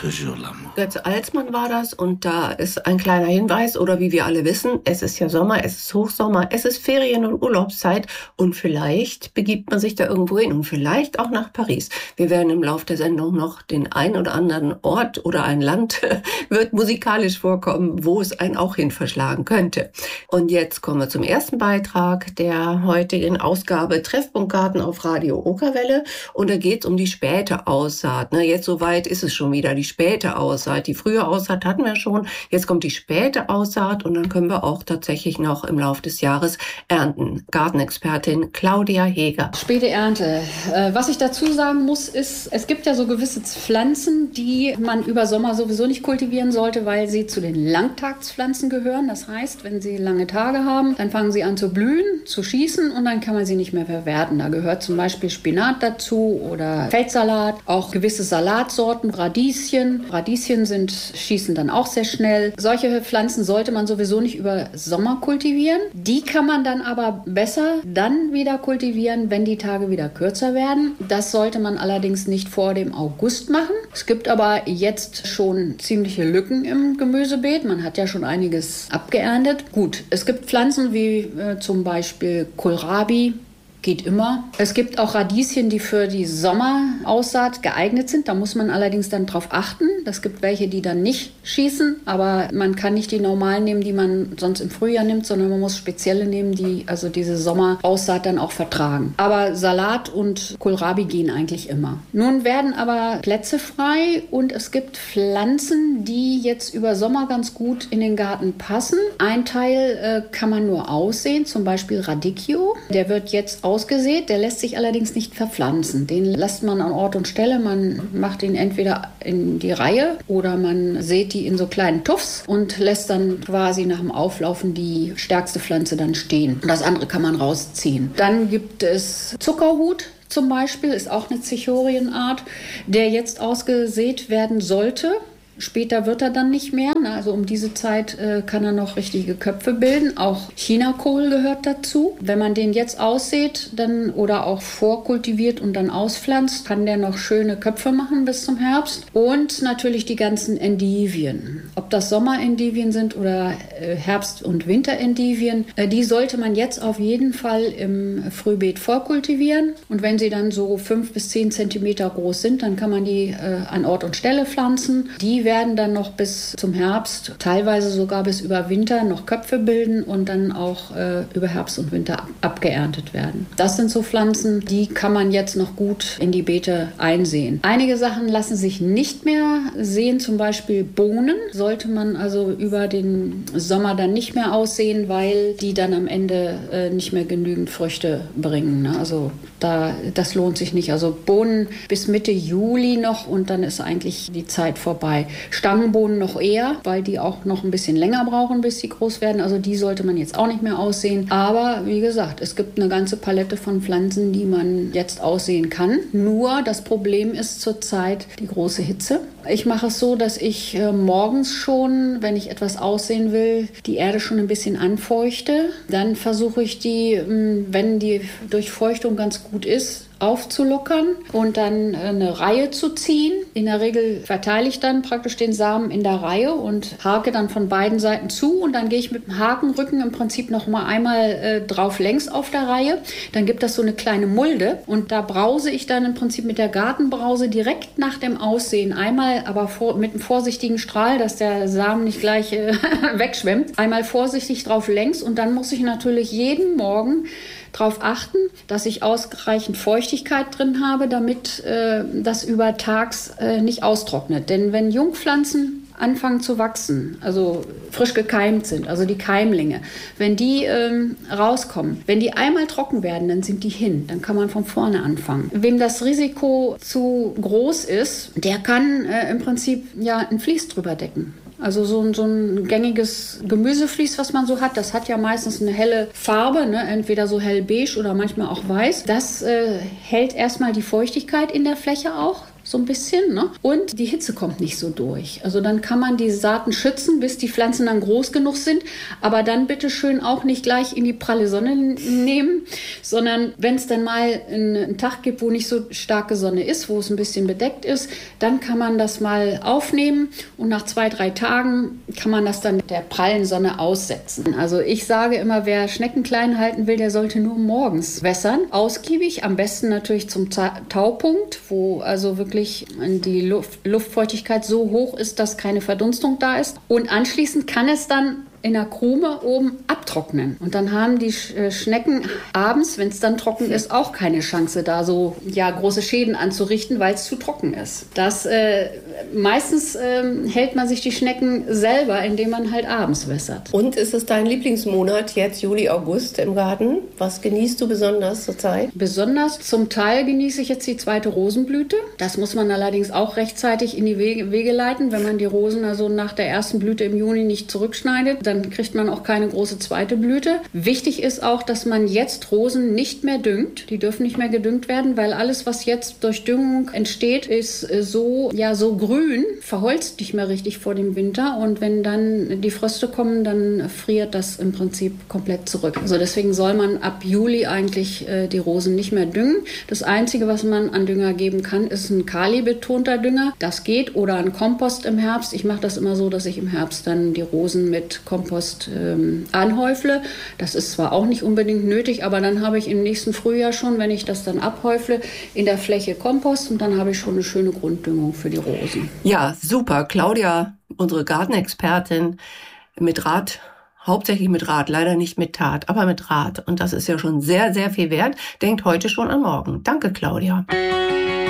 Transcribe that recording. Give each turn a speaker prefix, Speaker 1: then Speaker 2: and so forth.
Speaker 1: toujours l'amour.
Speaker 2: Götz Alsmann war das und da ist ein kleiner Hinweis, oder wie wir alle wissen, es ist ja Sommer, es ist Hochsommer, es ist Ferien- und Urlaubszeit und vielleicht begibt man sich da irgendwo hin und vielleicht auch nach Paris. Wir werden im Laufe der Sendung noch den ein oder anderen Ort oder ein Land wird musikalisch vorkommen, wo es einen auch hin verschlagen könnte. Und jetzt kommen wir zum ersten Beitrag der heutigen Ausgabe Treffpunktgarten auf Radio Okerwelle und da geht es um die späte Aussaat. Jetzt soweit ist es schon wieder, die späte Aussaat. Die frühe Aussaat hatten wir schon, jetzt kommt die späte Aussaat und dann können wir auch tatsächlich noch im Laufe des Jahres ernten. Gartenexpertin Claudia Heger.
Speaker 3: Späte Ernte. Was ich dazu sagen muss, ist, es gibt ja so gewisse Pflanzen, die man über Sommer sowieso nicht kultivieren sollte, weil sie zu den Langtagspflanzen gehören. Das heißt, wenn sie lange Tage haben, dann fangen sie an zu blühen, zu schießen und dann kann man sie nicht mehr verwerten. Da gehört zum Beispiel Spinat dazu oder Feldsalat, auch gewisse Salatsorten, Radieschen. Radieschen schießen dann auch sehr schnell. Solche Pflanzen sollte man sowieso nicht über Sommer kultivieren. Die kann man dann aber besser dann wieder kultivieren, wenn die Tage wieder kürzer werden. Das sollte man allerdings nicht vor dem August machen. Es gibt aber jetzt schon ziemliche Lücken im Gemüsebeet. Man hat ja schon einiges abgeerntet. Gut, es gibt Pflanzen wie zum Beispiel Kohlrabi. Geht immer. Es gibt auch Radieschen, die für die Sommeraussaat geeignet sind. Da muss man allerdings dann drauf achten. Es gibt welche, die dann nicht schießen, aber man kann nicht die normalen nehmen, die man sonst im Frühjahr nimmt, sondern man muss spezielle nehmen, die also diese Sommeraussaat dann auch vertragen. Aber Salat und Kohlrabi gehen eigentlich immer. Nun werden aber Plätze frei und es gibt Pflanzen, die jetzt über Sommer ganz gut in den Garten passen. Ein Teil kann man nur aussehen, zum Beispiel Radicchio. Der wird jetzt ausgesät, der lässt sich allerdings nicht verpflanzen. Den lässt man an Ort und Stelle. Man macht ihn entweder in die Reihe oder man sät die in so kleinen Tuffs und lässt dann quasi nach dem Auflaufen die stärkste Pflanze dann stehen. Und das andere kann man rausziehen. Dann gibt es Zuckerhut. Zum Beispiel ist auch eine Zichorienart, der jetzt ausgesät werden sollte. Später wird er dann nicht mehr. Also um diese Zeit kann er noch richtige Köpfe bilden. Auch Chinakohl gehört dazu. Wenn man den jetzt aussät dann, oder auch vorkultiviert und dann auspflanzt, kann der noch schöne Köpfe machen bis zum Herbst. Und natürlich die ganzen Endivien. Ob das Sommerendivien sind oder Herbst- und Winterendivien, die sollte man jetzt auf jeden Fall im Frühbeet vorkultivieren. Und wenn sie dann so 5 bis 10 Zentimeter groß sind, dann kann man die an Ort und Stelle pflanzen. Die werden dann noch bis zum Herbst, teilweise sogar bis über Winter noch Köpfe bilden und dann auch über Herbst und Winter abgeerntet werden. Das sind so Pflanzen, die kann man jetzt noch gut in die Beete einsehen. Einige Sachen lassen sich nicht mehr sehen, zum Beispiel Bohnen sollte man also über den Sommer dann nicht mehr aussehen, weil die dann am Ende nicht mehr genügend Früchte bringen. Also das lohnt sich nicht. Also Bohnen bis Mitte Juli noch und dann ist eigentlich die Zeit vorbei. Stangenbohnen noch eher, weil die auch noch ein bisschen länger brauchen, bis sie groß werden. Also die sollte man jetzt auch nicht mehr aussehen. Aber wie gesagt, es gibt eine ganze Palette von Pflanzen, die man jetzt aussehen kann. Nur das Problem ist zurzeit die große Hitze. Ich mache es so, dass ich morgens schon, wenn ich etwas aussehen will, die Erde schon ein bisschen anfeuchte. Dann versuche ich die, wenn die Durchfeuchtung ganz gut ist, aufzulockern und dann eine Reihe zu ziehen. In der Regel verteile ich dann praktisch den Samen in der Reihe und hake dann von beiden Seiten zu und dann gehe ich mit dem Hakenrücken im Prinzip noch mal einmal drauf längs auf der Reihe. Dann gibt das so eine kleine Mulde und da brause ich dann im Prinzip mit der Gartenbrause direkt nach dem Aussehen einmal, aber mit einem vorsichtigen Strahl, dass der Samen nicht gleich wegschwemmt, einmal vorsichtig drauf längs und dann muss ich natürlich jeden Morgen darauf achten, dass ich ausreichend Feuchtigkeit drin habe, damit das über tags nicht austrocknet. Denn wenn Jungpflanzen anfangen zu wachsen, also frisch gekeimt sind, also die Keimlinge, wenn die rauskommen, wenn die einmal trocken werden, dann sind die hin, dann kann man von vorne anfangen. Wem das Risiko zu groß ist, der kann im Prinzip ja ein Vlies drüber decken. Also so ein gängiges Gemüsevlies, was man so hat, das hat ja meistens eine helle Farbe, ne? Entweder so hellbeige oder manchmal auch weiß. Das hält erstmal die Feuchtigkeit in der Fläche auch, so ein bisschen, ne? Und die Hitze kommt nicht so durch. Also dann kann man die Saaten schützen, bis die Pflanzen dann groß genug sind, aber dann bitte schön auch nicht gleich in die pralle Sonne nehmen, sondern wenn es dann mal einen Tag gibt, wo nicht so starke Sonne ist, wo es ein bisschen bedeckt ist, dann kann man das mal aufnehmen und nach 2-3 Tagen kann man das dann der prallen Sonne aussetzen. Also ich sage immer, wer Schnecken klein halten will, der sollte nur morgens wässern. Ausgiebig, am besten natürlich zum Taupunkt, wo also wirklich die Luftfeuchtigkeit so hoch ist, dass keine Verdunstung da ist. Und anschließend kann es dann in der Krume oben abtrocknen. Und dann haben die Schnecken abends, wenn es dann trocken ist, auch keine Chance, da so große Schäden anzurichten, weil es zu trocken ist. Meistens hält man sich die Schnecken selber, indem man halt abends wässert.
Speaker 2: Und ist es dein Lieblingsmonat jetzt, Juli, August im Garten? Was genießt du besonders zurzeit?
Speaker 3: Besonders zum Teil genieße ich jetzt die zweite Rosenblüte. Das muss man allerdings auch rechtzeitig in die Wege leiten. Wenn man die Rosen also nach der ersten Blüte im Juni nicht zurückschneidet, dann kriegt man auch keine große zweite Blüte. Wichtig ist auch, dass man jetzt Rosen nicht mehr düngt. Die dürfen nicht mehr gedüngt werden, weil alles, was jetzt durch Düngung entsteht, ist so grün, verholzt nicht mehr richtig vor dem Winter. Und wenn dann die Fröste kommen, dann friert das im Prinzip komplett zurück. Also deswegen soll man ab Juli eigentlich die Rosen nicht mehr düngen. Das Einzige, was man an Dünger geben kann, ist ein kalibetonter Dünger. Das geht. Oder ein Kompost im Herbst. Ich mache das immer so, dass ich im Herbst dann die Rosen mit Kompost anhäufle. Das ist zwar auch nicht unbedingt nötig, aber dann habe ich im nächsten Frühjahr schon, wenn ich das dann abhäufle, in der Fläche Kompost und dann habe ich schon eine schöne Grunddüngung für die Rosen.
Speaker 2: Ja, super. Claudia, unsere Gartenexpertin, mit Rat, hauptsächlich mit Rat, leider nicht mit Tat, aber mit Rat. Und das ist ja schon sehr, sehr viel wert. Denkt heute schon an morgen. Danke, Claudia.